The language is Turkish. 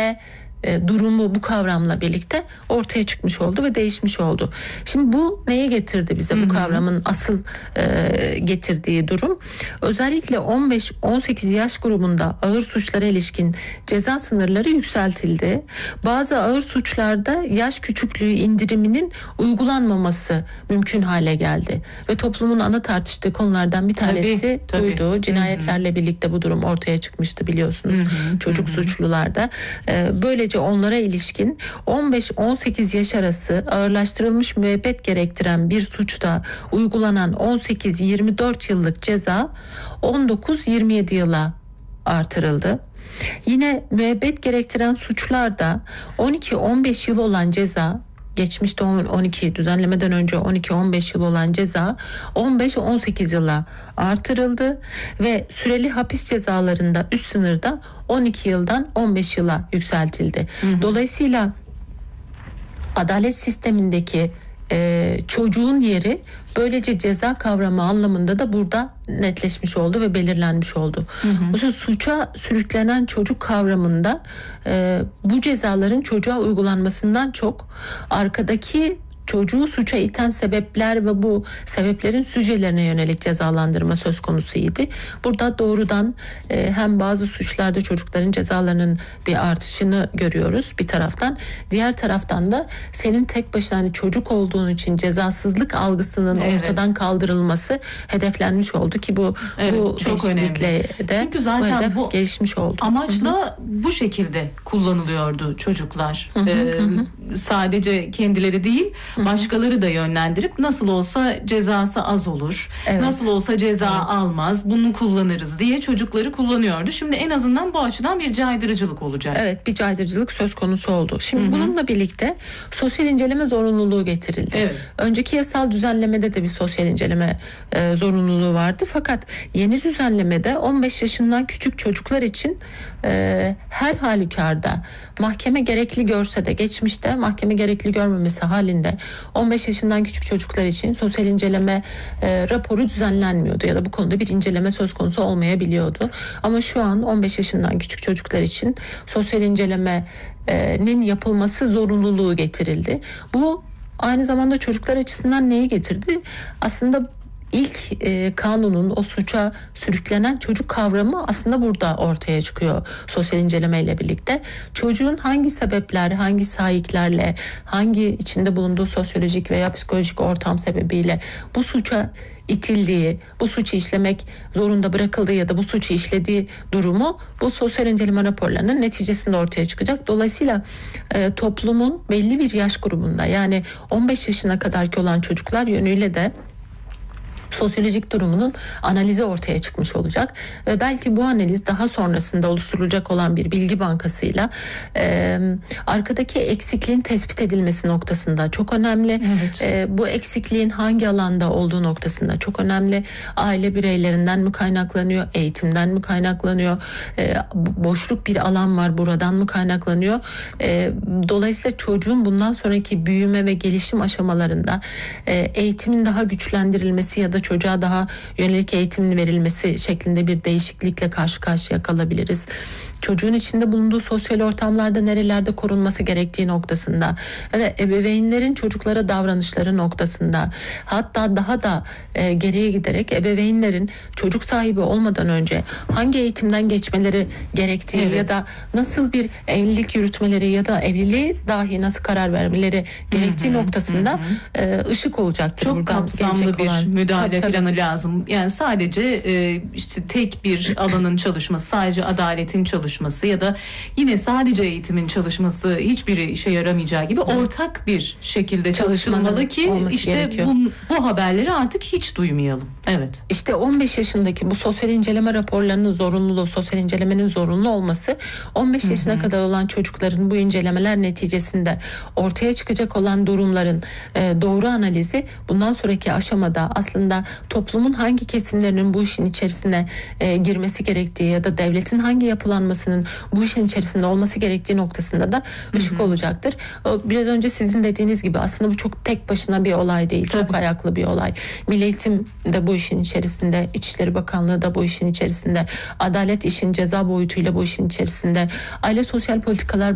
durumu bu kavramla birlikte ortaya çıkmış oldu ve değişmiş oldu. Şimdi bu neye getirdi bize bu kavramın asıl getirdiği durum? Özellikle 15-18 yaş grubunda ağır suçlara ilişkin ceza sınırları yükseltildi. Bazı ağır suçlarda yaş küçüklüğü indiriminin uygulanmaması mümkün hale geldi. Ve toplumun ana tartıştığı konulardan bir tanesi buydu. Cinayetlerle birlikte bu durum ortaya çıkmıştı biliyorsunuz. Çocuk suçlularda. Böylece onlara ilişkin 15-18 yaş arası ağırlaştırılmış müebbet gerektiren bir suçta uygulanan 18-24 yıllık ceza 19-27 yıla artırıldı. Yine müebbet gerektiren suçlarda 12-15 yıl olan ceza, geçmişte 12 düzenlemeden önce 12-15 yıl olan ceza 15-18 yıla artırıldı ve süreli hapis cezalarında üst sınırda 12 yıldan 15 yıla yükseltildi. Dolayısıyla adalet sistemindeki çocuğun yeri böylece ceza kavramı anlamında da burada netleşmiş oldu ve belirlenmiş oldu. Mesela suça sürüklenen çocuk kavramında bu cezaların çocuğa uygulanmasından çok arkadaki çocuğu suça iten sebepler ve bu sebeplerin sücelerine yönelik cezalandırma söz konusuydu. Burada doğrudan hem bazı suçlarda çocukların cezalarının bir artışını görüyoruz bir taraftan. Diğer taraftan da senin tek başına hani çocuk olduğun için cezasızlık algısının ortadan kaldırılması hedeflenmiş oldu ki bu çok önemli. De çünkü zaten bu gelişmiş oldu. Amaçla bu şekilde kullanılıyordu çocuklar. Sadece kendileri değil, başkaları da yönlendirip nasıl olsa cezası az olur, nasıl olsa ceza almaz, bunu kullanırız diye çocukları kullanıyordu. Şimdi en azından bu açıdan bir caydırıcılık olacak. Evet, bir caydırıcılık söz konusu oldu. Şimdi bununla birlikte sosyal inceleme zorunluluğu getirildi. Önceki yasal düzenlemede de bir sosyal inceleme zorunluluğu vardı. Fakat yeni düzenlemede 15 yaşından küçük çocuklar için her halükarda mahkeme gerekli görse de geçmişte mahkeme gerekli görmemesi halinde 15 yaşından küçük çocuklar için sosyal inceleme raporu düzenlenmiyordu ya da bu konuda bir inceleme söz konusu olmayabiliyordu. Ama şu an 15 yaşından küçük çocuklar için sosyal incelemenin yapılması zorunluluğu getirildi. Bu aynı zamanda çocuklar açısından neyi getirdi? Aslında İlk kanunun o suça sürüklenen çocuk kavramı aslında burada ortaya çıkıyor sosyal incelemeyle birlikte. Çocuğun hangi sebepler, hangi sahiplerle, hangi içinde bulunduğu sosyolojik veya psikolojik ortam sebebiyle bu suça itildiği, bu suçu işlemek zorunda bırakıldığı ya da bu suçu işlediği durumu bu sosyal inceleme raporlarının neticesinde ortaya çıkacak. Dolayısıyla toplumun belli bir yaş grubunda yani 15 yaşına kadarki olan çocuklar yönüyle de sosyolojik durumunun analizi ortaya çıkmış olacak ve belki bu analiz daha sonrasında oluşturulacak olan bir bilgi bankasıyla arkadaki eksikliğin tespit edilmesi noktasında çok önemli. Bu eksikliğin hangi alanda olduğu noktasında çok önemli. Aile bireylerinden mi kaynaklanıyor, eğitimden mi kaynaklanıyor, boşluk bir alan var buradan mı kaynaklanıyor. Dolayısıyla çocuğun bundan sonraki büyüme ve gelişim aşamalarında eğitimin daha güçlendirilmesi ya da çocuğa daha yönelik eğitimin verilmesi şeklinde bir değişiklikle karşı karşıya kalabiliriz. Çocuğun içinde bulunduğu sosyal ortamlarda nerelerde korunması gerektiği noktasında, yani ebeveynlerin çocuklara davranışları noktasında, hatta daha da geriye giderek ebeveynlerin çocuk sahibi olmadan önce hangi eğitimden geçmeleri gerektiği ya da nasıl bir evlilik yürütmeleri ya da evliliğe dahi nasıl karar vermeleri gerektiği noktasında ışık olacaktır. Çok kapsamlı bir müdahale planı lazım. Yani sadece işte tek bir alanın çalışması, sadece adaletin çalışması ya da yine sadece eğitimin çalışması hiçbiri işe yaramayacağı gibi ortak bir şekilde çalışılmalı ki işte bu haberleri artık hiç duymayalım. Evet. İşte 15 yaşındaki bu sosyal inceleme raporlarının zorunluluğu, sosyal incelemenin zorunlu olması 15 yaşına kadar olan çocukların bu incelemeler neticesinde ortaya çıkacak olan durumların doğru analizi bundan sonraki aşamada aslında toplumun hangi kesimlerinin bu işin içerisine girmesi gerektiği ya da devletin hangi yapılanmasının bu işin içerisinde olması gerektiği noktasında da ışık olacaktır. Biraz önce sizin dediğiniz gibi aslında bu çok tek başına bir olay değil. Çok ayaklı bir olay. Milli Eğitim de bu işin içerisinde, İçişleri Bakanlığı da bu işin içerisinde, adalet işin ceza boyutuyla bu işin içerisinde, Aile Sosyal Politikalar